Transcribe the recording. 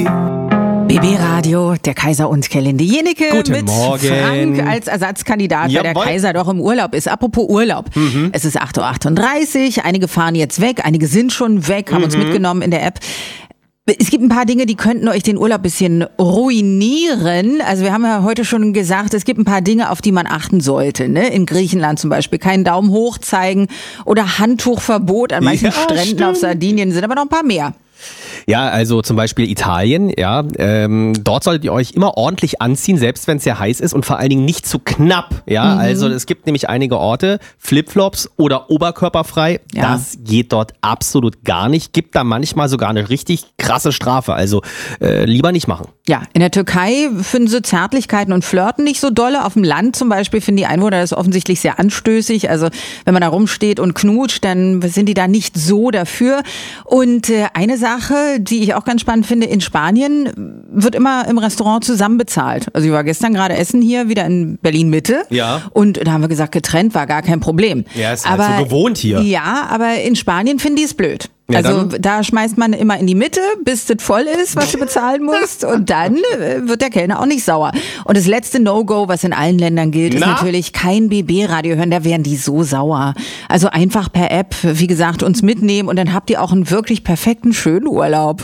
BB Radio, der Kaiser und Kelinde Jenike Guten mit Morgen. Frank als Ersatzkandidat, weil der Kaiser doch im Urlaub ist. Apropos Urlaub. Es ist 8.38 Uhr, einige fahren jetzt weg, einige sind schon weg, haben uns mitgenommen in der App. Es gibt ein paar Dinge, die könnten euch den Urlaub ein bisschen ruinieren. Also wir haben ja heute schon gesagt, es gibt ein paar Dinge, auf die man achten sollte. Ne? In Griechenland zum Beispiel keinen Daumen hoch zeigen oder Handtuchverbot an manchen Stränden auf Sardinien, sind aber noch ein paar mehr. Ja, also zum Beispiel Italien, ja, dort solltet ihr euch immer ordentlich anziehen, selbst wenn es sehr heiß ist und vor allen Dingen nicht zu knapp, ja, also es gibt nämlich einige Orte, Flipflops oder oberkörperfrei, das geht dort absolut gar nicht, gibt da manchmal sogar eine richtig krasse Strafe, also lieber nicht machen. Ja, in der Türkei finden sie Zärtlichkeiten und Flirten nicht so dolle, auf dem Land zum Beispiel finden die Einwohner das offensichtlich sehr anstößig, also wenn man da rumsteht und knutscht, dann sind die da nicht so dafür und eine Sache, die ich auch ganz spannend finde, in Spanien wird immer im Restaurant zusammen bezahlt. Also ich war gestern gerade essen hier, wieder in Berlin-Mitte. Ja. Und da haben wir gesagt, getrennt war gar kein Problem. Ja, ist halt so gewohnt hier. Ja, aber in Spanien finden die es blöd. Ja, also da schmeißt man immer in die Mitte, bis das voll ist, was du bezahlen musst. Und dann wird der Kellner auch nicht sauer. Und das letzte No-Go, was in allen Ländern gilt, ist natürlich kein BB-Radio hören. Da wären die so sauer. Also einfach per App, wie gesagt, uns mitnehmen und dann habt ihr auch einen wirklich perfekten, schönen Urlaub.